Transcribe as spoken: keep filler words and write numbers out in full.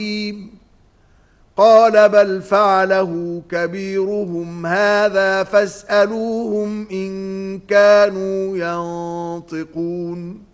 قال بل فعله كبيرهم هذا فاسألوهم إن كانوا ينطقون